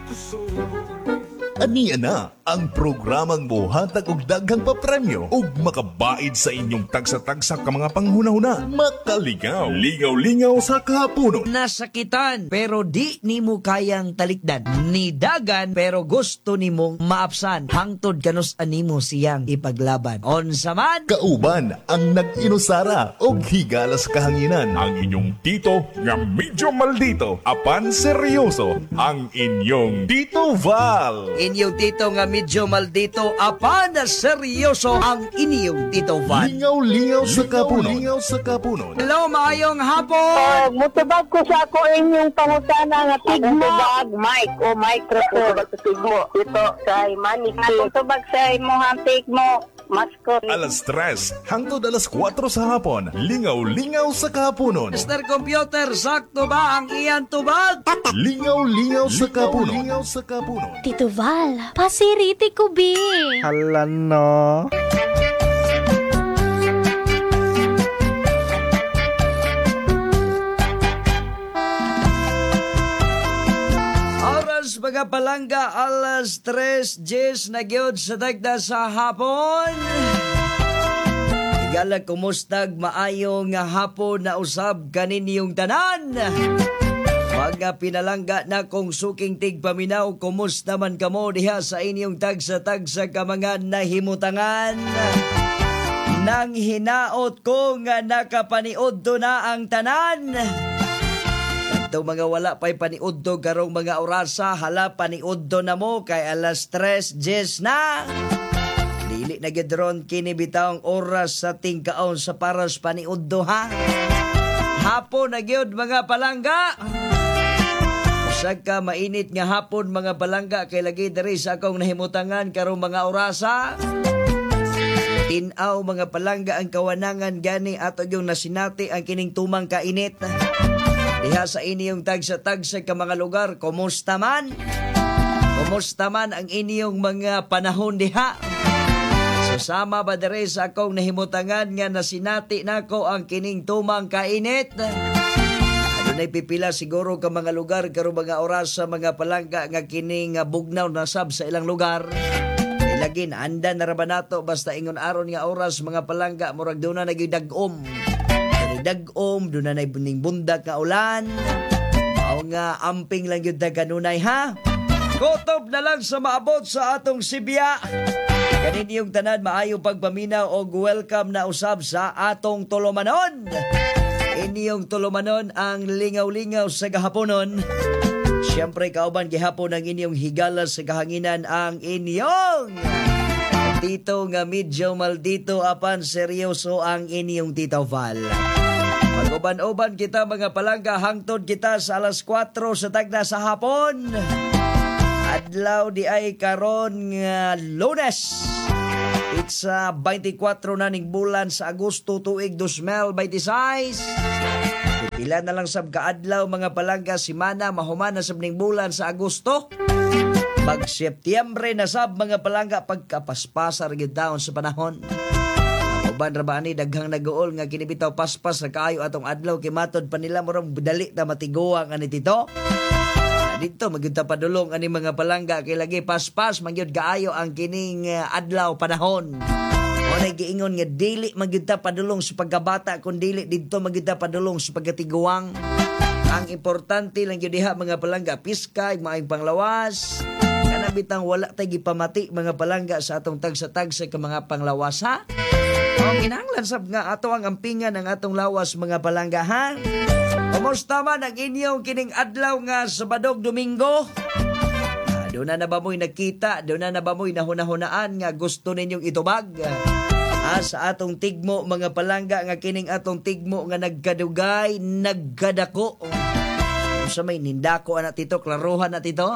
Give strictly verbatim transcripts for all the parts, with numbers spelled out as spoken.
Aniya na ang programang buhatag og daghang papremyo ug makabaid sa inyong tagsa-tagsa ka mga panghuna-huna. Makaligaw, lingaw-lingaw sa kahaponon. Nasakitan pero di nimo kayang talikdan. Nidagan pero gusto nimong maapsan. Hangtod kanus animo siyang ipaglaban. Onsa man, Kauban ang nag-inusara og higala sa kahanginan. Ang inyong tito nga medyo maldito, apan seryoso. Ang inyong Tito Val. inyong tito nga medyo maldito, apan na seryoso ang inyong Tito Val. Lingaw-lingaw sa kapunon. Lingaw sa kapunon. Hello, maayong hapon! Uh, mutubag ko sa ako inyong pangutana nga tigmo. Mutubag, mic o microphone. Mutubag sa tigmo. Ito kay Manny. Mutubag sa imuhang tigmo. Mascot. Alas tres hangtod alas kwatro sa hapon. Lingaw-lingaw sa kapunon. Mister Computer, sakto ba ang iyan tubag? Lingaw-lingaw sa kapunon. Lingaw sa kapunon. Tito Val, pasiriti ko, bi. Hala no. Oras mga palangga, alas tres, Jess na gyud sa dagda sa hapon. Igala kumustag maayo nga hapon na usab kaninyong tanan. Mga pinalangga na kong suking tigpaminaw, kumusta man kamo diha sa inyong tagsa-tagsa ka mga nahimutangan. Nang hinaot ko nga nakapaniod do na ang tanan. Ito mga wala pa'y paniudto karong mga orasa, hala paniudto na mo kay alas tres, Jess na. Dili na gidron kini bitawng oras sa tingkaon sa paras paniudto ha. Hapon na gyud mga palangga. Usag ka mainit nga hapon mga palangga kay lagi diri sa akong nahimutangan karong mga orasa. Tinaw mga palangga ang kawanangan gani ato yung nasinati ang kining tumang kainit. Diha sa inyong tagsa-tagsa ka mga lugar, kumusta man? Kumusta man ang inyong mga panahon diha? Susama ba dere sa akong nahimutangan nga nasinati nako ang kining tumang kainit? Adunay pipila siguro ka mga lugar karon mga oras sa mga palangga nga kining bugnaw na sab sa ilang lugar. Ilagi na anda na ra ba nato basta ingon aron nga oras mga palangga murag doon na nagidagom. Dagom, doon na naibuning bundak nga ulan. Mao nga amping lang yun na kanunay ha. Kutob na lang sa maabot sa atong Sibya. Kanin yung tanan maayo pagpaminaw o welcome na usab sa atong tulumanon. Inyong tulumanon ang lingaw-lingaw sa gahaponon. Siyempre kauban gihapon ang inyong higala sa kahanginan ang inyong tito nga medyo maldito apan seryoso ang inyong Tito Val. Pag-uban-uban kita mga palangga hangtod kita sa alas kwatro sa tagna sa hapon. Adlaw di ay karon nga Lunes. It's uh, twenty-four na ning bulan sa Agosto tuig twenty twenty-six. Pila na lang sab kaadlaw mga palangga simana mahuman na sab ning bulan sa Agosto. Pag Setyembre na sab mga palangga pagkapaspasar gyud daon sa panahon. Uban ra ba ani daghang nag-uol nga kinibitaw paspas sa kaayo atong adlaw kay matod pa nila murang dali ta matiguang ani tito. Dito magyud ta padulong ani mga palangga kay lagi paspas magyud kaayo ang kining uh, adlaw panahon. Wala giingon nga dili magyud ta padulong sa pagkabata kun dili didto magyud ta padulong sa pagkatiguang. Ang importante lang gyud diha mga palangga piskay maayong panglawas. Kana bitang wala tay gipamati mga palangga sa atong tagsa-tagsa ka mga panglawas ha. Ang kinahanglan sab nga ato ang ampingan ang atong lawas mga palangga ha. Kumusta man ang inyong kining adlaw nga Sabadog Domingo? Ah, doon na na ba mo'y nakita? Doon na na ba mo'y nahuna-hunaan nga gusto ninyong itubag? Ah, sa atong tigmo mga palangga nga kining atong tigmo nga nagkadugay, nagkadako. Sa may nindako anak tito, klaruhan na tito.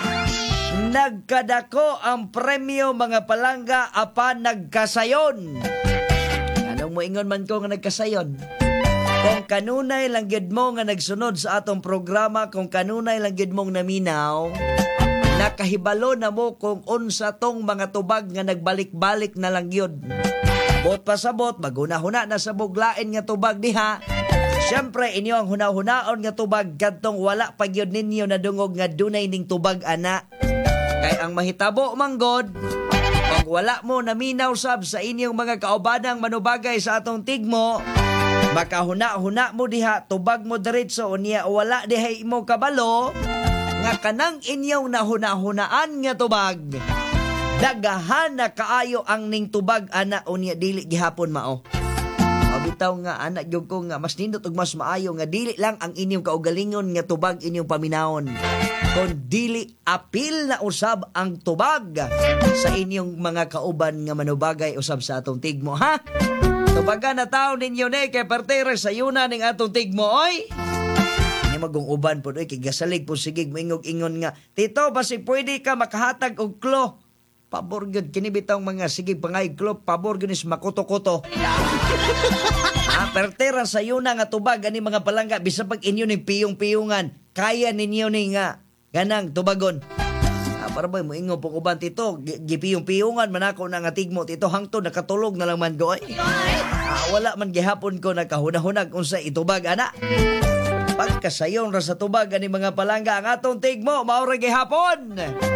Nagkadako ang premyo mga palangga apan nagkasayon. Anong moingon man ko nga nagkasayon? Kung kanunay lang gyud mo nga nagsunod sa atong programa, kung kanunay lang gyud mong naminaw, nakahibalo na mo kung unsa tong mga tubag nga nagbalik-balik na lang gyud. Bot pa sabot, magunahuna na sa buglain nga tubag diha. Siyempre, inyo ang hunahunaon nga tubag kadtong wala pa gyud ninyo nadungog nga dunay ning tubag ana. Kay ang mahitabo manggod, pag wala mo naminaw sab sa inyong mga kaubanang manubagay sa atong tigmo, makahuna-huna mo diha, tubag mo diretso, unya wala diha imo kabalo, nga kanang inyong nahuna-hunaan nga tubag, dagahan na kaayo ang ning tubag ana, unya dili gihapon mao. Mabitaw nga anak gyud ko nga mas nindot ug mas maayo nga dili lang ang inyong kaugalingon nga tubag inyong paminawon, kon dili apil na usab ang tubag sa inyong mga kauban nga manubagay usab sa atong tigmo, ha? Tubagan na taon ninyo ne kay partera sa yuna ning atong tigmo, oy. Ni magong uban po oy kay gasalig po sigig moingog-ingon nga, Tito, basi pwede ka makahatag og klo. Pabor gyud kini bitang mga sige pangay klo, pabor gyud is makuto-kuto. Ha, partera sa yuna nga tubag ani mga palangga bisan pag inyo ning piyong-piyungan, kaya ninyo ni nga ganang tubagon. Ah, para ba mo ingo po uban, Tito, gipiyong-piyungan man ako na nga tigmo, Tito, hangtod nakatulog na lang man ko. Ay. Ah, wala man gihapon ko nakahunahunag unsa itubag ana. Pagkasayon ra sa tubag ani mga palangga ang atong tigmo, mao ra gihapon.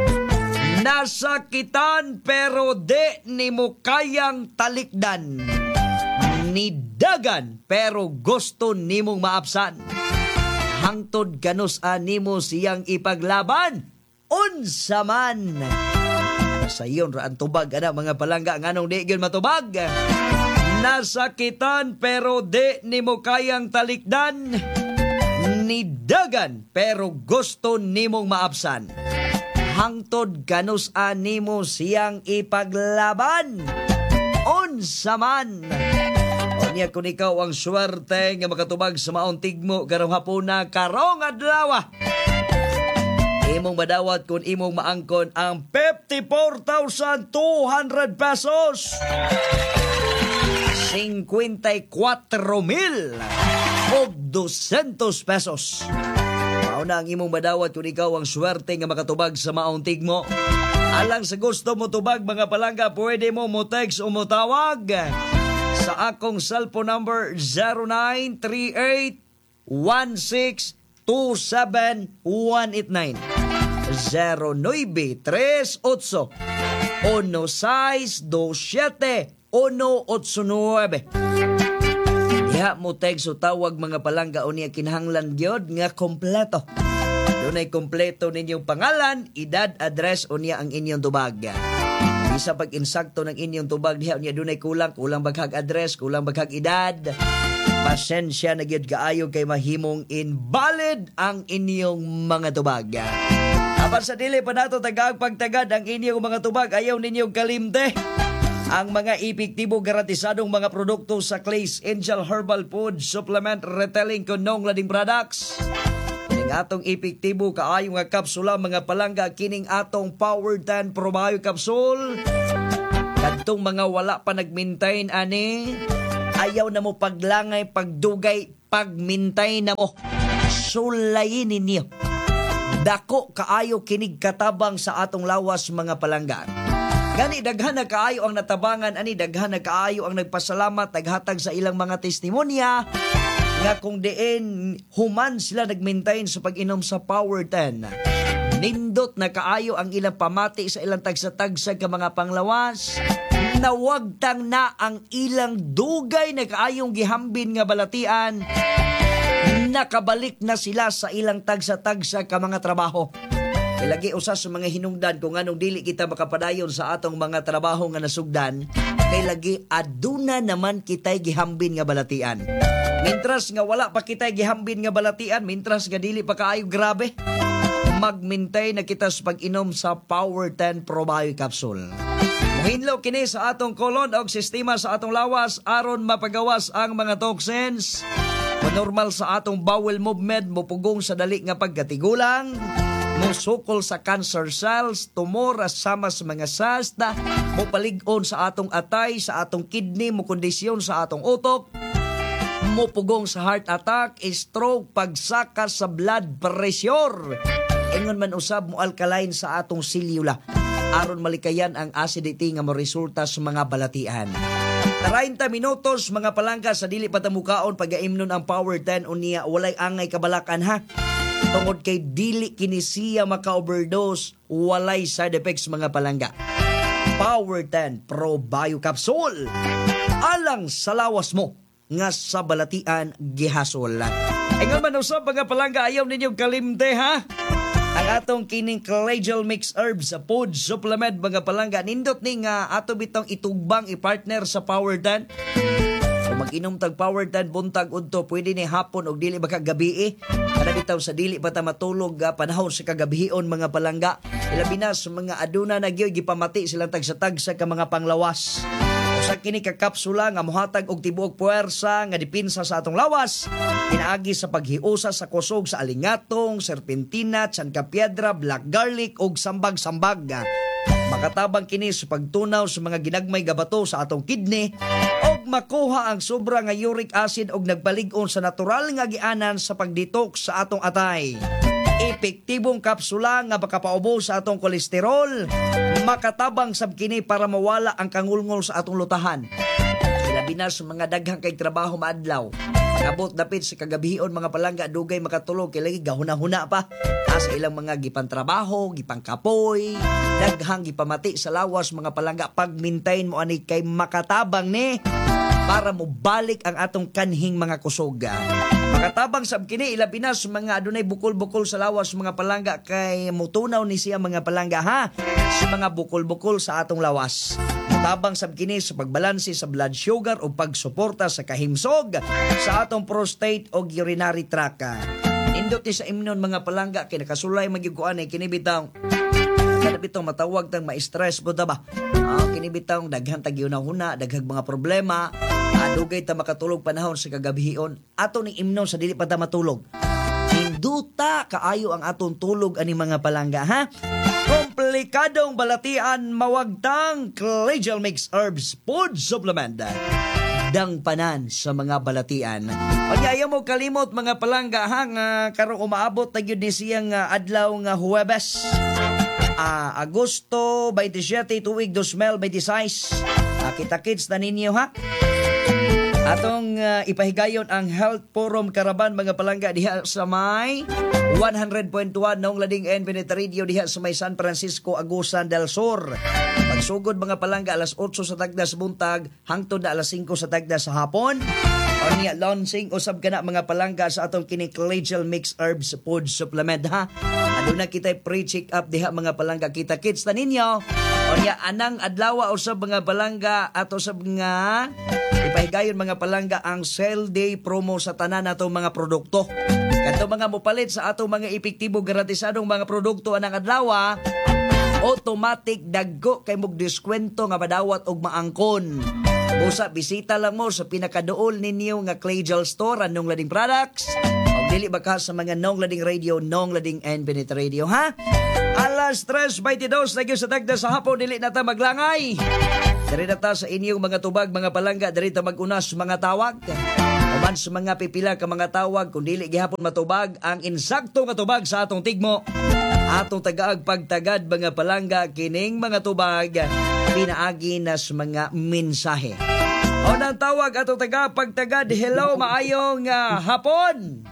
Nasakitan pero de nimo kayang talikdan. Nidagan pero gusto nimong maapsan. Hangtod ganos animo siyang ipaglaban. Unsa man. Sayon ra ang tubag ana mga palangga nganong di gyud matubag. Nasakitan pero de nimo kayang talikdan. Nidagan pero gusto nimong maapsan. Hangtod ganos animo siyang ipaglaban. Unsa man. Unya kung ikaw ang swerte nga makatubag sa maong tigmo karong hapuna karong adlaw, imong madawat kung imong maangkon ang fifty-four thousand two hundred pesos. fifty-four mil o two hundred pesos. Mauna ang imong madawat kung ikaw ang swerte nga makatubag sa maong tigmo. Alang sa gusto mo tubag mga palangga, pwede mo mo text o mo tawag sa akong cellphone number zero nine three eight one six two seven one eight nine zero nine three eight one six two seven one eight nine. Diha mo text o tawag mga palangga o niya kinahanglan gyud nga kompleto. Dunay kompleto ninyong pangalan, edad, address o niya ang inyong tubag. Isa pag insakto ng inyong tubag diha niya dunay kulang, kulang baghag address, kulang baghag edad. Pasensya na gyud kaayo kay mahimong invalid ang inyong mga tubag. Apan sa dili pa nato tagag pagtagad ang inyong mga tubag, ayaw ninyong kalimte ang mga epektibo garantisadong mga produkto sa Clay's Angel Herbal Food Supplement Retailing Kunong Lading Products. Kining atong epektibo kaayo nga kapsula mga palangga, kining atong Power ten Probio Capsule. Kadtong mga wala pa nag-maintain ani, ayaw na mo paglangay, pagdugay, pagmintay na mo. Sulayin ninyo. Dako kaayo kinig katabang sa atong lawas mga palangga. Gani daghan na kaayo ang natabangan, ani daghan na kaayo ang nagpasalamat, naghatag sa ilang mga testimonya nga kung diin human sila nag-maintain sa pag-inom sa Power ten. Nindot na kaayo ang ilang pamati sa ilang tagsa-tagsa ka mga panglawas. Nawagtang na ang ilang dugay na kaayong gihambin nga balatian. Nakabalik na sila sa ilang tagsa-tagsa ka mga trabaho. Ilagi usas sa mga hinungdan kung anong dili kita makapadayon sa atong mga trabaho nga nasugdan, kay lagi aduna naman kitay gihambin nga balatian. Mintras nga wala pa kitay gihambin nga balatian, mintras nga dili pa kaayo grabe, mag-maintain na kita sa pag-inom sa Power ten Probio Capsule. Muhinlaw kini sa atong kolon og sistema sa atong lawas aron mapagawas ang mga toxins. Normal sa atong bowel movement, mupugong sa dali nga pagkatigulang, musukol sa cancer cells, tumor asama sa mga sasta, mupalig-on sa atong atay, sa atong kidney, mukondisyon sa atong utok, mupugong sa heart attack, stroke, pagsaka sa blood pressure. Ingon man usab mo alkaline sa atong silula, aron malikayan ang acidity nga moresulta sa mga balatian. thirty minutos mga palangga sa dili patamukaon pagaimnon ang Power ten unya walay angay kabalakan ha. Tungod kay dili kini siya maka-overdose, walay side effects mga palangga. Power ten Pro Bio Capsule. Alang sa lawas mo nga sa balatian gihasol. Ingon man usab mga palangga ayaw ninyo kalimte ha. Ang atong kining Collegial Mix Herbs sa food supplement mga palangga nindot ni nga ato bitong itugbang i-partner sa Power ten. Kung mag-inom tag Power ten buntag udto pwede ni hapon og dili baka gabi eh. Kada bitaw sa dili pa ta matulog uh, panahon sa kagabihion mga palangga. Ilabi na sa mga aduna na gyud gipamati silang tag-sa-tag sa ka mga panglawas. Usa kini ka kapsula nga mohatag og tibuok puwersa nga dipinsa sa atong lawas. Pinaagi sa paghiusa sa kusog sa alingatong, serpentina, tsankapiedra, black garlic ug sambag-sambag. Makatabang kini sa pagtunaw sa mga ginagmay gabato sa atong kidney og makuha ang sobra nga uric acid og nagbalig-on sa natural nga gianan sa pagdetox sa atong atay. Epektibong kapsula nga makapaubos sa atong kolesterol, makatabang sab kini para mawala ang kangulngol sa atong lutahan. Labi na sa mga daghang kay trabaho maadlaw. Abot dapit sa kagabihion mga palangga dugay makatulog kay lagi gahuna-huna pa. Asa ilang mga gipang trabaho, gipang kapoy, daghang gipamati sa lawas mga palangga pag-maintain mo ani kay makatabang ni para mo balik ang atong kanhing mga kusog. Makatabang sab kini ilabi na sa mga adunay bukol-bukol sa lawas mga palangga kay mutunaw ni siya mga palangga ha sa mga bukol-bukol sa atong lawas. Tabang sab kini sa pagbalanse sa blood sugar o pagsuporta sa kahimsog sa atong prostate o urinary tract. Indot ni sa imnon mga palangga kay nakasulay magyuguan ay kini bitaw kada bitaw matawag tang ma-stress po ta ba. Ah, kini bitaw daghan tag yuna-huna, daghang mga problema, adugay ta makatulog panahon sa kagabihion. Ato ning imnon sa dili pa ta matulog. Hinduta kaayo ang atong tulog ani mga palangga ha. Komplikadong balatian mawagtang Collegial Mix Herbs Food Supplement. Dang panan sa mga balatian. Pagyayaw mo kalimot mga palangga ha nga karong umaabot na yun ni siyang uh, adlaw nga Huwebes. Uh, Agosto twenty-seven tuig twenty twenty-six. Uh, kita-kits na ninyo ha. Atong uh, ipahigayon ang Health Forum Caravan mga palangga diha sa may one hundred point one Nong Lading Infinite Radio diha sa may San Francisco, Agusan del Sur. Pagsugod mga palangga alas eight sa tagda sa buntag hangtod na alas five sa tagda sa hapon. O niya launching usab kana mga palangga sa atong kini Collegial Mix Herbs Food Supplement ha. Aduna kita pre-check up diha mga palangga kita kits na ninyo. O niya anang adlaw usab mga palangga ato sa mga ipahigayon mga palangga ang sale day promo sa tanan natong mga produkto. Kanto mga mupalit sa atong mga epektibo garantisadong mga produkto anang adlaw, automatic dagko kay mog diskwento nga madawat og maangkon. Busa bisita lang mo sa pinakaduol ninyo nga Collegial Store anong Lading Products. Og dili baka sa mga Nong Lading Radio, Nong Lading Infinite Radio ha. Alas tres twenty-two na gyud sa tagda sa hapon dili na ta maglangay. Diri na ta sa inyong mga tubag mga palangga diri ta mag-unas mga tawag. Uban sa mga pipila ka mga tawag kung dili gihapon matubag ang insakto nga tubag sa atong tigmo. Atong tagaag pagtagad mga palangga kining mga tubag pinaagi na sa mga mensahe. O nang tawag atong taga pagtagad, hello maayong uh, hapon.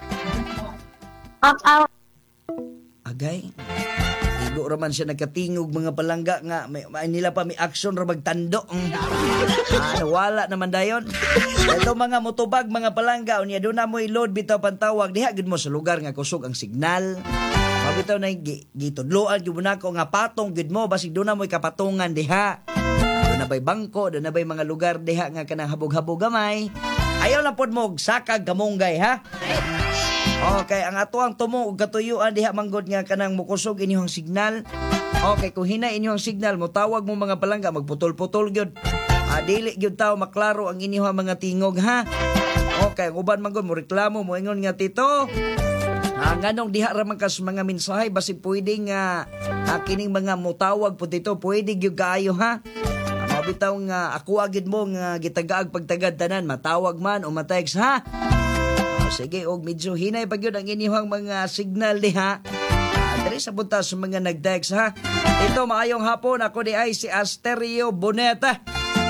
Agay. Igo raman siya nagkatingog mga palangga nga may, may nila pa may action ra magtando. Ah, wala naman dayon. Ito mga motobag mga palangga unya do na mo i-load bitaw pantawag diha gid mo sa lugar nga kusog ang signal. Mabitaw na gitudloan gyud na ko nga patong gid mo basig do na mo kapatungan diha. Do na bay bangko, do na bay mga lugar diha nga kanang habog-habog gamay. Ayaw lang pod mo sakag kamunggay ha. Okay, ang ato ang tumo ug katuyuan diha manggod nga kanang mukusog inyong signal. Okay, kung hina inyong signal mo tawag mo mga palangga magputol-putol gyud. Ah, dili gyud taw maklaro ang inyong mga tingog ha. Okay, ang uban manggod mo reklamo mo ingon nga tito. Ah, nganong diha ra man kas mga mensahe basi pwede nga ah, kining mga mutawag po dito pwede gyud kaayo ha. Ah, mabitaw nga ako agid mo nga gitagaag pagtagad tanan matawag man o ma-text ha. Sige, og medyo hinay pa yun ang inyong mga signal diha. Uh, Dali sa bunta sa mga nag-text ha. Ito, maayong hapon. Ako di ay si Asterio Boneta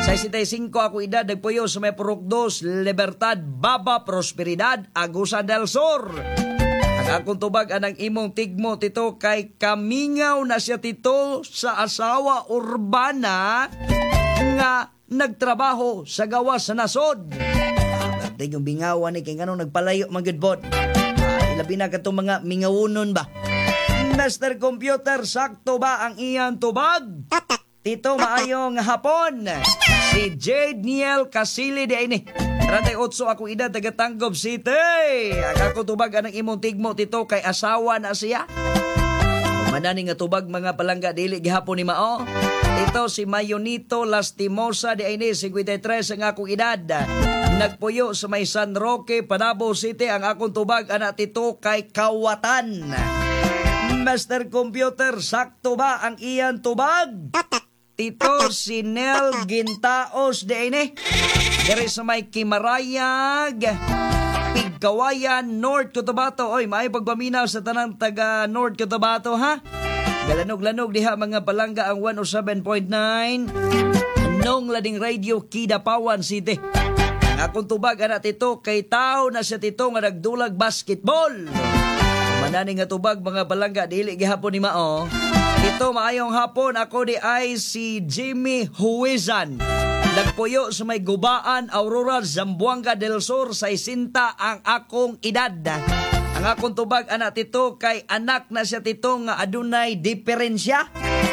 sesenta y cinco ako edad, nagpuyo sa may Purok dos, Libertad, Baba, Prosperidad, Agusa del Sur. Ang akong tubag anang imong tigmo tito kay kamingaw na siya tito sa asawa urbana nga nagtrabaho sa gawas sa nasod. Dahil yung bingawan ni kay ganun nagpalayo magudbot. Ah, ilabi na ka itong mga mingawunon ba? Mister Computer, sakto ba ang iyang tubag? Tito maayong hapon. Si Jade Niel Casili di ini. thirty-eight ako edad, taga Tanggob City. Ang ako tubag anang imong tigmo tito kay asawa na siya. Manani nga tubag mga palangga dili gihapon ni mao. Ito si Mayonito Lastimosa di ini, fifty-three ang akong edad. Nagpuyo sa may San Roque, Panabo City. Ang akong tubag anak tito kay Kawatan. Mister Computer, sakto ba ang iyan tubag? Tito si Nel Gintaos di ini. Dari sa may Kimarayag, Pigkawayan, North Cotabato. Oy, may pagpaminaw sa tanang taga North Cotabato ha. Galanog-lanog diha mga palangga ang one oh seven point nine Nong Lading Radio, Kidapawan City. Ang akong tubag anak tito kay tao na siya tito nga nagdulag basketball. Manani nga tubag mga palangga dili gihapon ni mao. Ito maayong hapon, ako di ay si Jimmy Huizan. Nagpuyo sa may Gubaan, Aurora, Zamboanga del Sur, sesenta ang akong edad. Ang akong tubag anak tito kay anak na siya tito nga adunay diferensya.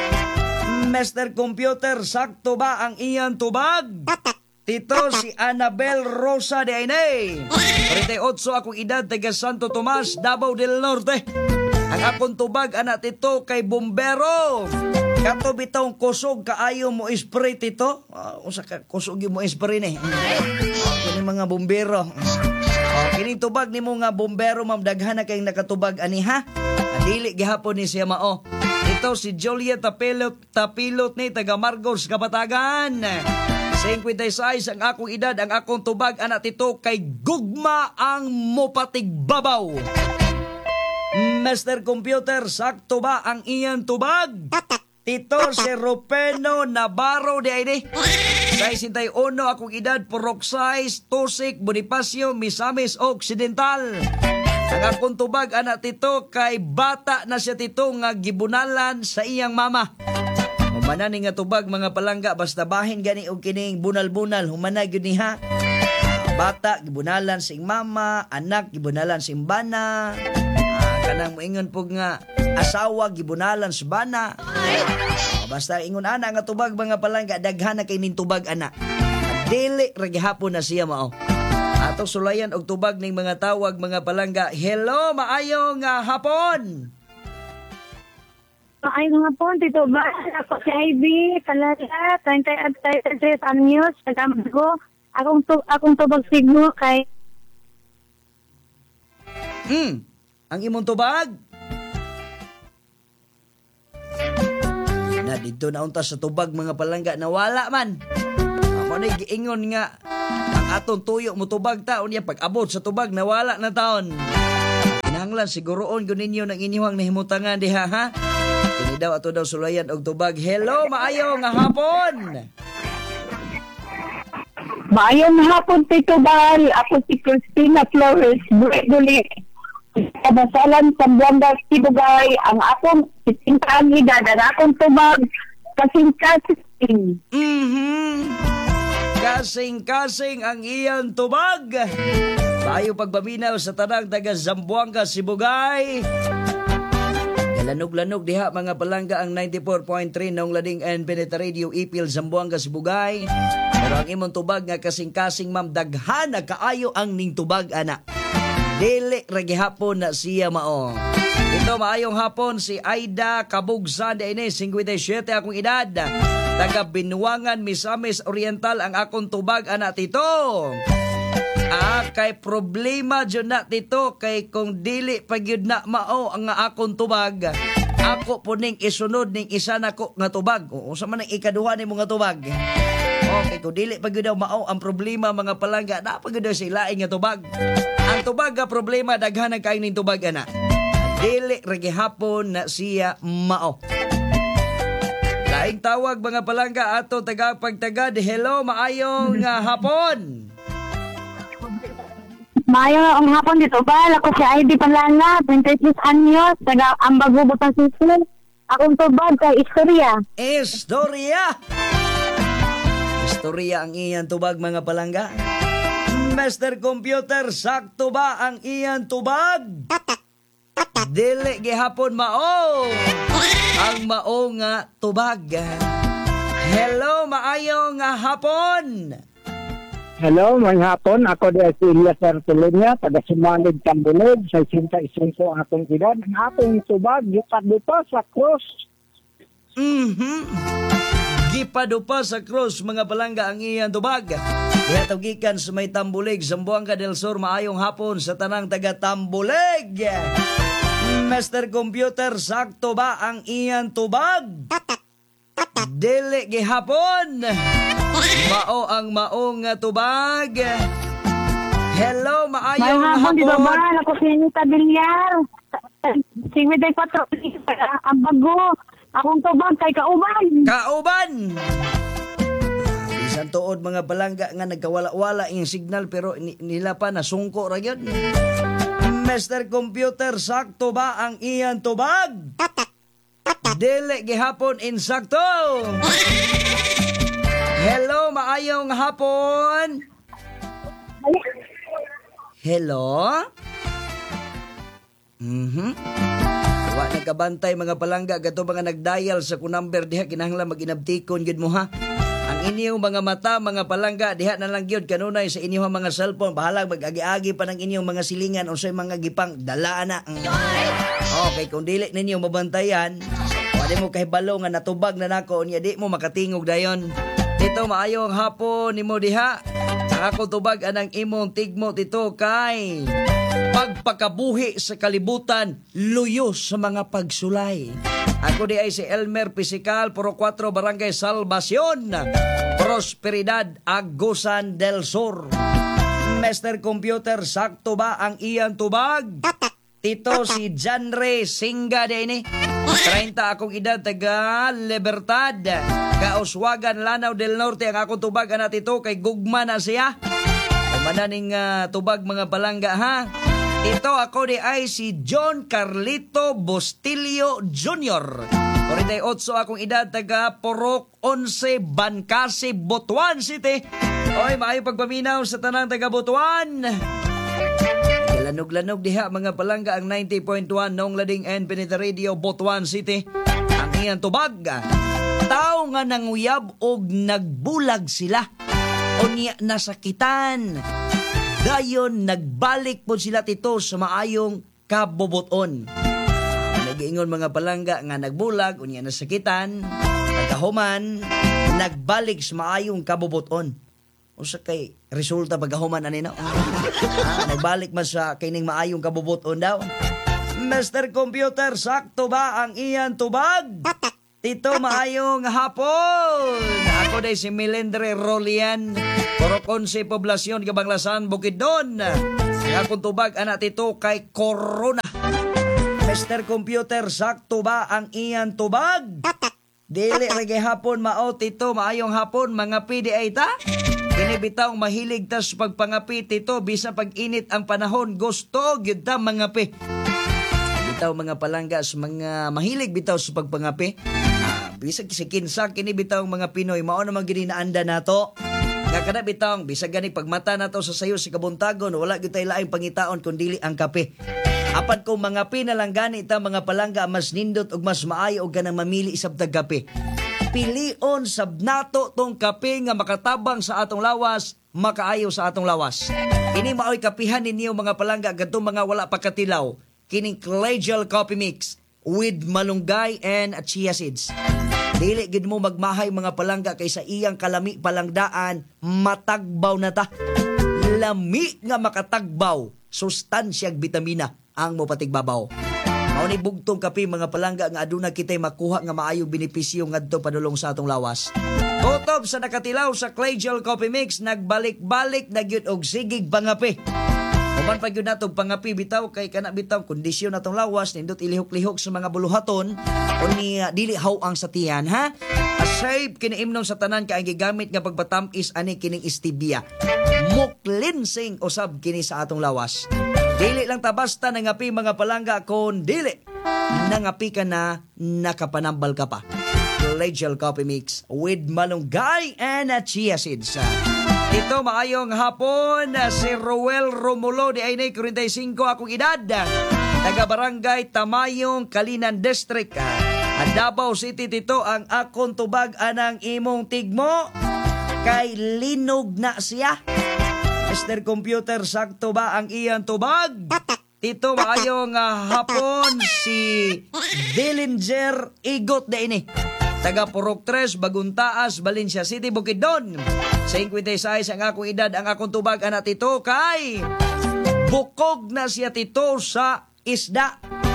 Mister Computer, sakto ba ang iyang tubag? Tito si Annabel Rosa de Aine. thirty-eight akong edad, taga Santo Tomas, Davao del Norte. Ang akong tubag anak tito kay Bombero. Kato bitong kusog kaayo mo spray tito. Uh, usa ka kusog mo spray ni. Kini mga bombero. Oh, kini tubag nimo nga bombero ma'am, daghan na kay nakatubag ani ha. Dili gihapon ni siya mao. Ito si Juliet Tapilot, Tapilot ni taga Margos, Kapatagan. fifty-six ang akong edad, ang akong tubag anak tito kay Gugma ang Mopatig Babaw. Mister Computer, sakto ba ang iyang tubag? Tito si Rupeno Navarro di ini. sesenta y uno akong edad, Purok size, Tusik, Bonifacio, Misamis Occidental. Ang akong tubag anak tito kay bata na siya tito nga gibunalan sa iyang mama. Humanani nga tubag mga palangga, basta bahin gani og kining bunal-bunal, humana gyud ni ha. Bata gibunalan sa iyang mama, anak gibunalan sa iyang bana. Kanang moingon pug nga asawa gibunalan sa bana. Uh, basta ingon ana nga tubag mga palangga, daghan na kay ning tubag ana. Dili ra gihapon na siya mao. Ato sulayan og tubag ning mga tawag mga palangga. Hello, maayong uh, hapon. Maayong hapon, Tito Ba. Ako si Ivy, Kalala, thirty-three anyos, taga-Margo. Akong, tu- akong tubag sigmo kay... Hmm, ang imong tubag? Na dito na unta sa tubag mga palangga, nawala man. Ako na giingon nga, ang atong tuyo mo tubag taon niya, pag abot sa tubag, nawala na taon. Kinahanglan, siguroon ko ninyo ng inyong nahimutangan diha ha. Kini daw ato daw sulayan og tubag. Hello, maayo nga hapon. Maayong hapon, Tito Bal. Ako si Christina Flores, Breduli. Kabasalan sa Buanga, Sibugay. Ang akong sitingkaan edad, ang akong tubag, kasing-kasing. Mhm. Kasing-kasing ang iyang tubag. Tayo pagbaminaw sa tanang taga Zamboanga, Sibugay. Lanog-lanog diha mga palangga ang ninety-four point three nung Lading and Peneta Radio Ipil Zamboanga Sibugay. Pero ang imong tubag nga kasing-kasing ma'am, daghan na kaayo ang ning tubag ana. Dili ra gihapon na siya mao. Ito maayong hapon si Aida Kabugsan de ini, fifty-seven akong edad. Taga Binuangan, Misamis Oriental ang akong tubag ana tito. Ah, kay problema dyan na tito, kay kung dili pagyud na mao ang nga akong tubag, ako po ning isunod ning isa na ko nga tubag. O sa man ang ikaduha ni mga tubag. Okay, kung dili pagyud daw mao ang problema mga palangga, na pagyud daw sila nga tubag. Ang tubag nga problema, daghan ang kain ning tubag ana. Dili ra gihapon na siya mao. Aing tawag mga palangga ato tagapagtagad. Hello, maayong uh, hapon. Mayo ang hapon dito ba? Ako si I D Palanga, twenty-six anyos, taga Ambago, Batangas. Akong tubag kay Istorya. Istorya! Istorya ang iyan tubag mga palangga. Mister Computer, sakto ba ang iyan tubag? Dili gihapon mao. Ang mao nga tubag. Hello, maayong nga hapon. Hello, may hapon. Ako di si Elias Artelinia, taga Sumanid, Tambulog, sa Sinta Isunso ang atong edad. Ang atong tubag, yupat-dupa sa cross. Mhm. Gipadupa sa cross mga palangga ang iyang tubag. Ihatagikan sa may Tambulig, Zamboanga del Sur, maayong hapon sa tanang taga Tambulig. Mister Computer, sakto ba ang iyang tubag? Dili gihapon. Mao ang maong nga tubag. Hello, May maayong hapon dito ba? hapon. Ako si Anita Villar. Singwiday patro, Ambago. Akong tubag kay Kauban. Kauban. Isang tuod mga balangga nga nagkawala-wala yung signal pero ni- nila pa nasungko ra yun. Mister Computer, sakto ba ang iyan tubag? Dili gihapon insakto. Hello, maayong hapon. Hello? Mhm. Wa nagkabantay mga palangga gato mga nagdial sa kun number diha kinahanglan maginabtikon gid mo ha. Ang inyong mga mata mga palangga diha na lang gyud kanunay sa inyong mga cellphone bahala mag-agi-agi pa ng inyong mga silingan unsay mga gipang dala na. Mm. Okay, kung dili ninyo mabantayan, wala mo kahibalo nga natubag na nako unya di mo makatingog dayon. Dito maayong hapon nimo diha. Ang ako tubag anang imong tigmo dito kay pagpakabuhi sa kalibutan, luyo sa mga pagsulay. Ako di ay si Elmer Pisical, Puro four, Barangay Salvacion, Prosperidad, Agusan del Sur. Mister Computer, sakto ba ang iyang tubag? Tito si Janre Singa din eh. thirty akong edad, taga Libertad, Kauswagan, Lanao del Norte. Ang akong tubag na tito kay Gugma na siya. Mananing uh, tubag mga palangga ha. Ito ako di ay si John Carlito Bustilio Junior forty-eight akong edad, taga Porok eleven, Bancasi, Butuan City. Oy, maayo pagpaminaw sa tanang taga Butuan. Lanog-lanog diha mga palangga ang ninety point one Nong Lading and Pinita Radio, Butuan City. Ang iyang tubag, tao nga nanguyab og nagbulag sila. O niya nasakitan. Dayon nagbalik po sila tito sa maayong kaboboton. Nag-iingon mga palangga nga nagbulag, o niya nasakitan, pagkahuman, nagbalik sa maayong kaboboton. O sa kay resulta pagkahuman ani na. Ah, nagbalik man sa kining maayong kaboboton daw. Mister Computer, sakto ba ang iyan tubag? Tito, maayong hapon. Ako day si Melendre Rolian, Puro eleven, Poblasyon, Kabanglasan, Bukidnon. Ang akong tubag, anak tito, kay Corona. Mister Computer, sakto ba ang iyan tubag? Dili, regay hapon, mao, tito, maayong hapon, mga P D A ta? Kinibitaw mahilig tas pagpangapi, tito, bisa pag-init ang panahon, gusto, gyud ta mga pi. Bitaw mga palanggas, mga mahilig bitaw sa pagpangapi. Bisag si kinsa kini bitawng mga Pinoy mao namang gininaanda nato. Nga kada bitawng bisag gani pagmata nato sa sayo si kabuntagon wala gyud tay laing pangitaon kun dili ang kape. Apan kung mga pinalang gani ta mga palangga mas nindot ug mas maayo og ganang mamili isab tag kape. Pilion sab nato tong kape nga makatabang sa atong lawas, makaayo sa atong lawas. Kini maoy kapihan ninyo mga palangga kadtong mga wala pa katilaw. Kining Collegial Coffee Mix with malunggay and chia seeds. Dili gid mo magmahay mga palangga kaysa iyang kalami palangdaan, matagbaw na ta. Lami nga makatagbaw, sustansyag bitamina ang mopatigbabaw. Mao ni bugtong kape mga palangga nga aduna kitay makuha nga maayong benepisyo ngadto padulong sa atong lawas. Kutob sa nakatilaw sa Collegial Coffee Mix, nagbalik-balik na gyud og sigig pangape. Human pa gyud natong pangapi bitaw kay kana bitaw kondisyon natong lawas nindot ilihok-lihok sa mga buluhaton o ni uh, dili hawang sa tiyan ha. safe kini imnon sa tanan kay ang gigamit nga pagpatamis ani kining stevia. Mo cleansing usab kini sa atong lawas. Dili lang ta basta nangapi mga palangga kon dili nangapi ka na nakapanambal ka pa. Collegial Coffee Mix with malunggay and uh, chia seeds. Ito maayong hapon uh, si Roel Romulo di ay nay forty-five akong edad. Taga Barangay Tamayong, Kalinan District. Uh, Davao City dito ang akong tubag anang imong tigmo kay linog na siya. mister Computer, sakto ba ang iyang tubag? Ito maayong uh, hapon si Dillinger Igot da ini. Taga Purok tres, Baguntaas, Valencia City, Bukidnon. fifty-six ang akong edad, ang akong tubag anak tito kay bukog na siya tito sa isda.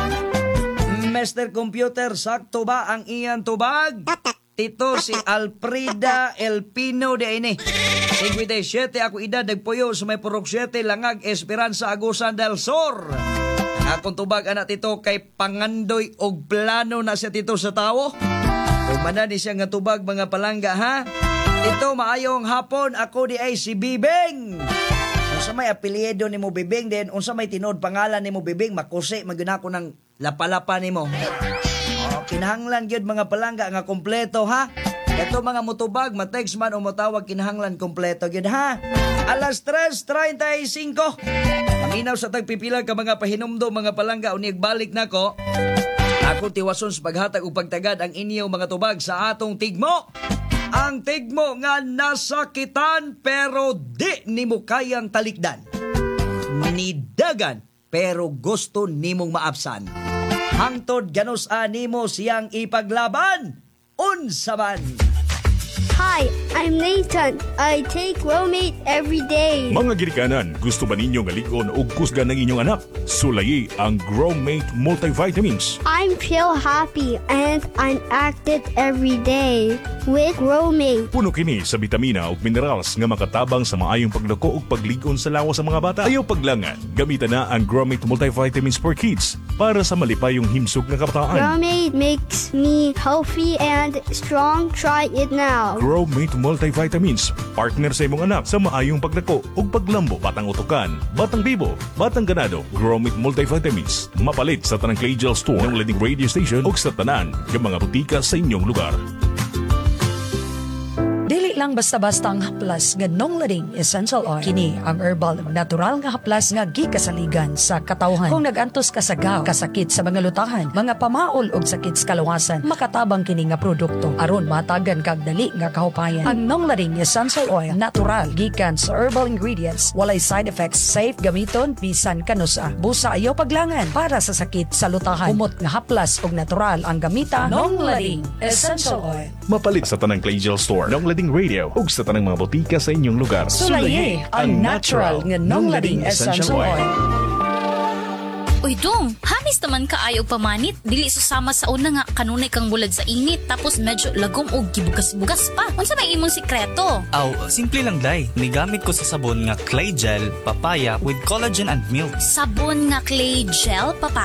mister Computer, sakto ba ang iyang tubag? Tito si Alfreda Elpino de ini. fifty-seven ako edad, nagpuyo sa may Purok seven, Langag, Esperanza, Agusan del Sur. Ang akong tubag anak tito kay pangandoy og plano na siya tito sa tawo. Umana di siya nga tubag mga palangga ha. Ito maayong hapon ako di ay si Bibing. Unsa may apelyido nimo Bibing din, unsa may tinod pangalan nimo Bibing, makusi magunako ng lapalapa nimo. Oh, kinahanglan gyud mga palangga nga kompleto ha. Ito mga mutubag, ma-text man o matawag kinahanglan kompleto gyud ha. Alas tres treinta y cinco. Aminaw sa tagpipila ka mga pahinumdo mga palangga unig balik nako. Ako tiwason sa paghatag o pagtagad ang inyong mga tubag sa atong tigmo. Ang tigmo nga nasakitan pero di nimo kayang talikdan. Nidagan pero gusto nimong maabsan. Hangtod ganos nimo siyang ipaglaban. Unsa man? Hi, I'm Nathan. I take Roommate every day. Mga girikanan, gusto ba ninyo ngaligon o kusgan ng inyong anak? Sulayi ang Growmate Multivitamins. I'm feel happy and I'm active every day with Roommate. Puno kini sa bitamina ug minerals nga makatabang sa maayong paglako ug pagligon sa lawas sa mga bata. Ayaw paglangan, gamitan na ang Growmate Multivitamins for Kids para sa malipayong himsog nga kabataan. Roommate makes me healthy and strong. Try it now. Growmate Multivitamins, partner sa imong anak sa maayong paglako ug paglambo, batang utukan, batang bibo, batang ganado. Growmate Multivitamins, mapalit sa tanang Clay Store ng leading radio station ug sa tanan ng mga butika sa inyong lugar. Dili lang basta-basta ang haplas nga nonglading essential oil. Kini ang herbal natural nga haplas nga gikasaligan sa katawhan. Kung nagantos ka sa gaw, kasakit sa mga lutahan, mga pamaol og sakit sa kalawasan, makatabang kini nga produkto aron matagan kag dali nga kahupayan. Ang nonglading essential oil natural gikan sa herbal ingredients, walay side effects, safe gamiton bisan kanusa. Busa ayaw paglangan para sa sakit sa lutahan. Umot nga haplas og natural ang gamita. Nonglading essential oil. Mapalit sa tanang Clay Store ng leading radio ug sa tanang mga botika sa inyong lugar. Sulayi ang natural nga nonglading essential oil. Uy dong, hamis naman kaayo pamanit. Dili susama sa una nga kanunay kang bulad sa init. Tapos medyo lagom o gibugas-bugas pa. Unsa may imong sikreto? Aw, simple lang day. Nigamit ko sa sabon nga clay gel, papaya with collagen and milk. Sabon nga clay gel, papaya?